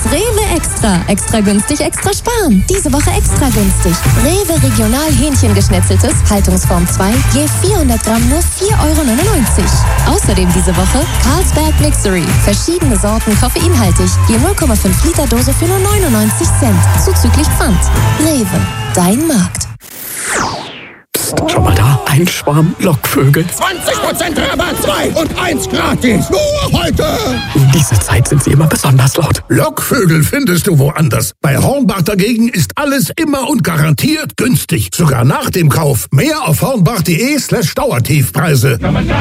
Rewe Extra. Extra günstig, extra sparen. Diese Woche extra günstig. Rewe Regional Hähnchengeschnetzeltes, Haltungsform 2, je 400 Gramm nur 4,99 €. Außerdem diese Woche Carlsberg Mixery. Verschiedene Sorten koffeinhaltig, je 0,5 Liter Dose für nur 99 Cent. Zuzüglich Pfand. Rewe, dein Markt. Psst, schon mal da? Ein Schwarm Lockvögel. 20% Rabatt, 2 und 1 gratis. Nur heute. Um diese Zeit sind sie immer besonders laut. Lockvögel findest du woanders. Bei Hornbach dagegen ist alles immer und garantiert günstig. Sogar nach dem Kauf. Mehr auf hornbach.de/Dauertiefpreise.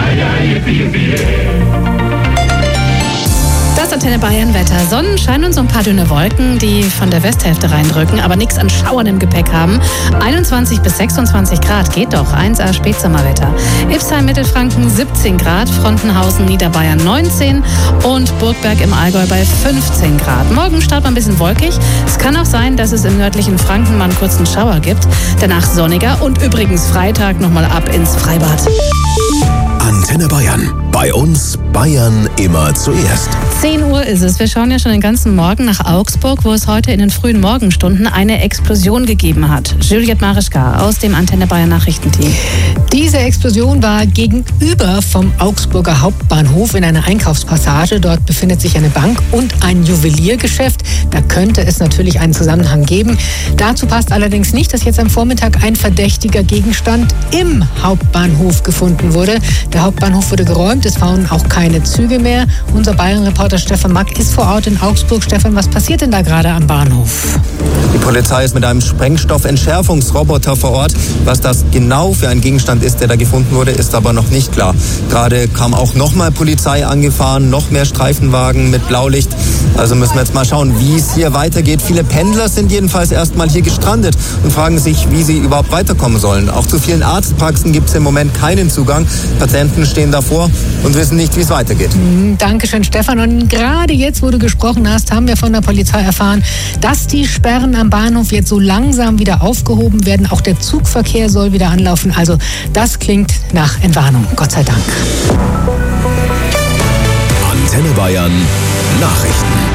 Das Antenne Bayern Wetter. Sonnenschein und so ein paar dünne Wolken, die von der Westhälfte reindrücken, aber nichts an Schauern im Gepäck haben. 21 bis 26 Grad geht doch. 1A Spätsommerwetter. Ipsheim, Mittelfranken 17 Grad, Frontenhausen, Niederbayern 19 und Burgberg im Allgäu bei 15 Grad. Morgen startet ein bisschen wolkig. Es kann auch sein, dass es im nördlichen Franken mal einen kurzen Schauer gibt. Danach sonniger und übrigens Freitag nochmal ab ins Freibad. Antenne Bayern. Bei uns Bayern immer zuerst. 10 Uhr ist es. Wir schauen ja schon den ganzen Morgen nach Augsburg, wo es heute in den frühen Morgenstunden eine Explosion gegeben hat. Juliette Marischka aus dem Antenne Bayern Nachrichtenteam. Diese Explosion war gegenüber vom Augsburger Hauptbahnhof in einer Einkaufspassage. Dort befindet sich eine Bank und ein Juweliergeschäft. Da könnte es natürlich einen Zusammenhang geben. Dazu passt allerdings nicht, dass jetzt am Vormittag ein verdächtiger Gegenstand im Hauptbahnhof gefunden wurde. Der Hauptbahnhof wurde geräumt, es fahren auch keine Züge mehr. Unser Bayern-Reporter Stefan Mack ist vor Ort in Augsburg. Stefan, was passiert denn da gerade am Bahnhof? Die Polizei ist mit einem Sprengstoffentschärfungsroboter vor Ort. Was das genau für ein Gegenstand ist, der da gefunden wurde, ist aber noch nicht klar. Gerade kam auch nochmal Polizei angefahren, noch mehr Streifenwagen mit Blaulicht. Also müssen wir jetzt mal schauen, wie es hier weitergeht. Viele Pendler sind jedenfalls erstmal hier gestrandet und fragen sich, wie sie überhaupt weiterkommen sollen. Auch zu vielen Arztpraxen gibt es im Moment keinen Zugang. Patienten stehen davor und wissen nicht, wie es weitergeht. Dankeschön, Stefan. Und gerade jetzt, wo du gesprochen hast, haben wir von der Polizei erfahren, dass die Sperren am Bahnhof jetzt so langsam wieder aufgehoben werden. Auch der Zugverkehr soll wieder anlaufen. Also das klingt nach Entwarnung. Gott sei Dank. Antenne Bayern Nachrichten.